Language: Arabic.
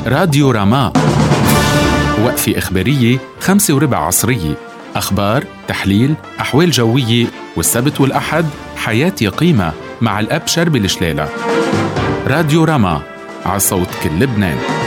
راديو راما، وقفة إخبارية 5:15 عصرية، أخبار، تحليل، أحوال جوية، والسبت والأحد حياتي قيمة مع الأب شربي الشلالة. راديو راما، على صوت كل لبنان.